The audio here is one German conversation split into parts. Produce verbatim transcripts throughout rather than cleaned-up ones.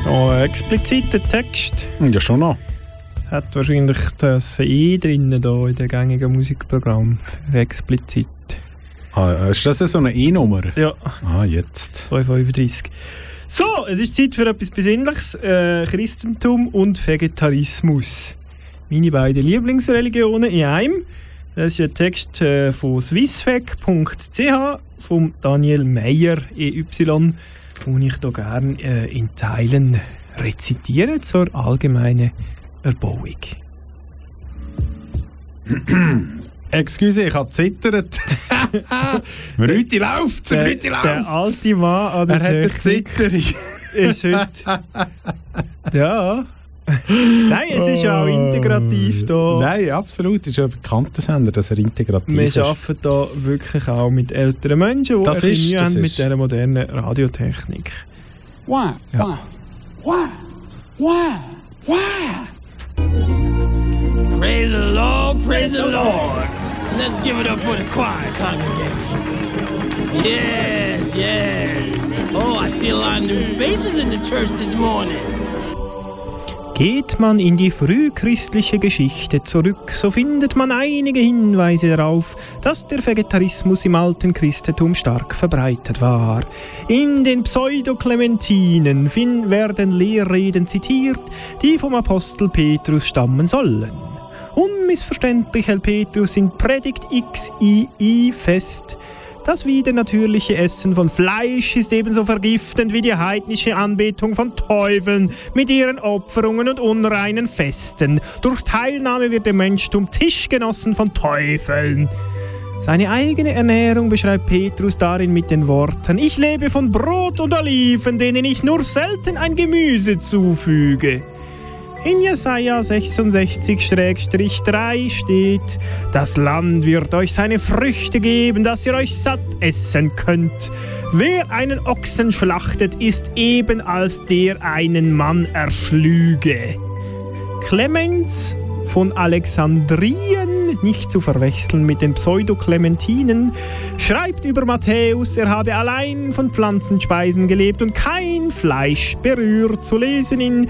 noch einen expliziten Text. Ja, schon noch. Hat wahrscheinlich das E drin da in den gängigen Musikprogramm. Explizit. Ah, ist das so eine E-Nummer? Ja. Ah, jetzt. zweihundertfünfunddreißig. So, es ist Zeit für etwas Besinnliches. Äh, Christentum und Vegetarismus. Meine beiden Lieblingsreligionen in einem. Das ist ein Text äh, von swissfeg punkt c h von Daniel Meyer, E Y, den ich hier gerne äh, in Teilen rezitiere zur allgemeinen Erbauung. Excuse, ich habe gezittert. Rüti läuft, Der, Rüti läuft. der alte Mann an der Er hat eine Technik Zitterung. ist heute... Ja... Nein, es ist ja auch integrativ da. Nein, absolut. Es ist ja ein bekannter Sender, dass er integrativ Wir ist. arbeiten da wirklich auch mit älteren Menschen, die Das ein ist, Mühe das haben ist. mit dieser modernen Radiotechnik. Why? Ja. Why? Why? Why? Praise the Lord, praise the Lord. Let's give it up for the choir congregation. Yes, yes. Oh, I see a lot of new faces in the church this morning. Geht man in die frühchristliche Geschichte zurück, so findet man einige Hinweise darauf, dass der Vegetarismus im alten Christentum stark verbreitet war. In den Pseudoklementinen werden Lehrreden zitiert, die vom Apostel Petrus stammen sollen. Unmissverständlich hält Petrus in Predigt X I I fest: Das widernatürliche Essen von Fleisch ist ebenso vergiftend wie die heidnische Anbetung von Teufeln mit ihren Opferungen und unreinen Festen. Durch Teilnahme wird der Mensch zum Tischgenossen von Teufeln. Seine eigene Ernährung beschreibt Petrus darin mit den Worten: Ich lebe von Brot und Oliven, denen ich nur selten ein Gemüse zufüge. In Jesaja sechsundsechzig drei steht: Das Land wird euch seine Früchte geben, dass ihr euch satt essen könnt. Wer einen Ochsen schlachtet, ist eben als der einen Mann erschlüge. Clemens von Alexandrien, nicht zu verwechseln mit den Pseudoklementinen, schreibt über Matthäus, er habe allein von Pflanzenspeisen gelebt und kein Fleisch berührt, zu lesen in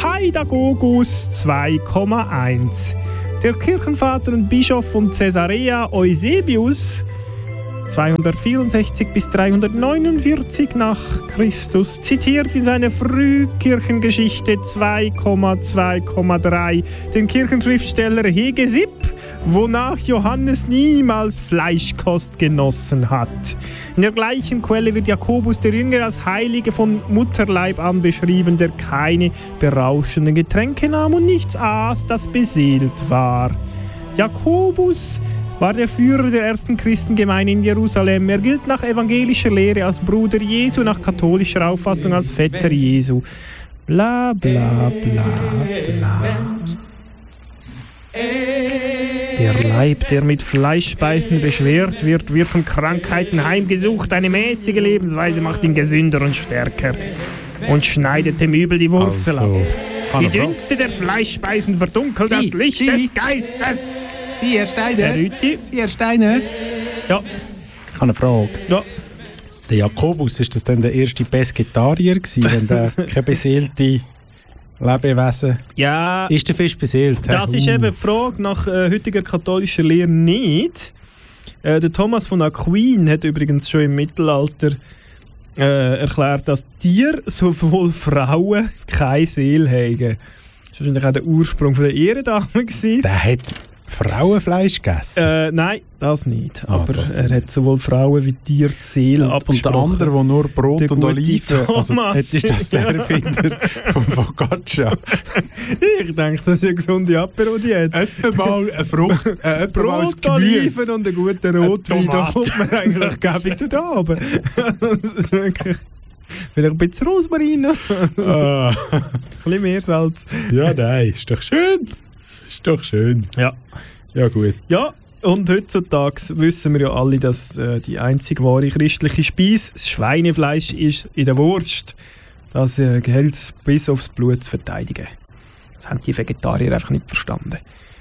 Pädagogus zwei Komma eins. Der Kirchenvater und Bischof von Caesarea Eusebius zweihundertvierundsechzig bis dreihundertneunundvierzig nach Christus zitiert in seiner Frühkirchengeschichte zwei Komma zwei Komma drei den Kirchenschriftsteller Hegesipp, wonach Johannes niemals Fleischkost genossen hat. In der gleichen Quelle wird Jakobus der Jünger als Heilige von Mutterleib an beschrieben, der keine berauschenden Getränke nahm und nichts aß, das beseelt war. Jakobus war der Führer der ersten Christengemeinde in Jerusalem. Er gilt nach evangelischer Lehre als Bruder Jesu, nach katholischer Auffassung als Vetter Jesu. Bla bla bla bla. Der Leib, der mit Fleischspeisen beschwert wird, wird von Krankheiten heimgesucht. Eine mäßige Lebensweise macht ihn gesünder und stärker und schneidet dem Übel die Wurzel Also, ab. Die Dünste der Fleischspeisen verdunkeln Sie, das Licht Sie. des Geistes. Sie, Herr Steiner. Herr Rüthi. Sie, Herr Steiner. Ja, Ich habe eine Frage. ja. Der Jakobus, ist das dann der erste Pesketarier gewesen, wenn der keine beseelte Lebewesen... Ja, Ist der Fisch beseelt? das ist Uh. eben die Frage nach äh, heutiger katholischer Lehre nicht. Äh, der Thomas von Aquin hat übrigens schon im Mittelalter äh, erklärt, dass Tiere, sowohl Frauen, keine Seele haben. Das war wahrscheinlich auch der Ursprung von der Ehrendame gewesen. Der hat Frauenfleisch gegessen. Äh, nein, das nicht. Ah, Aber das er nicht. hat sowohl Frauen wie Tiere die Seele und, und der abgesprochen. andere, der nur Brot Der und gute Oliven... Also, Thomas. jetzt ist das der Erfinder von Focaccia. Ich denke, das ist eine gesunde Apero-Diät. Etwa mal eine Frucht, äh, etwa mal ein Brot, Oliven Gemüse. und einen guten Rotwein, da Tomate. kommt man eigentlich gäbig da oben. Das ist wirklich... Vielleicht ein bisschen Rosmarin noch. Ah. Ein bisschen mehr Salz. Ja, nein, ist doch schön. Ist doch schön. Ja. Ja, gut. Ja, und heutzutage wissen wir ja alle, dass äh, die einzig wahre christliche Speise das Schweinefleisch ist in der Wurst. Das äh, gilt es bis aufs Blut zu verteidigen. Das haben die Vegetarier einfach nicht verstanden.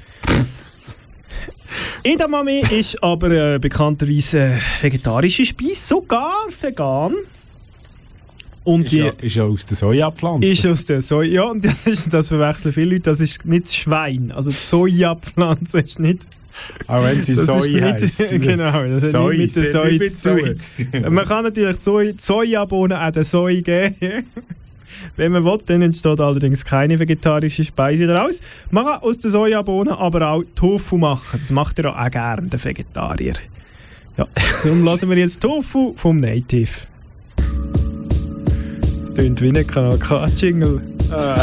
Edamame ist aber äh, bekannterweise vegetarische Speise, sogar vegan. Und ist, die ja, ist ja aus der Sojapflanze. ist aus der Soja. Ja, und das, ist, das verwechseln viele Leute. Das ist nicht das Schwein. Also die Sojapflanze ist nicht. Auch wenn sie Das Soi ist nicht, heisst. genau, das hat Soi, nicht mit der das hat Soi nicht mit zu Soi tun. zu tun. Man kann natürlich Soi- Sojabohnen auch den Soi geben. Wenn man will, dann entsteht allerdings keine vegetarische Speise daraus. Man kann aus den Sojabohnen aber auch Tofu machen. Das macht er auch gerne, der Vegetarier. Ja, darum lassen wir jetzt Tofu vom Native. Das klingt wie ein Kanal K-Jingle.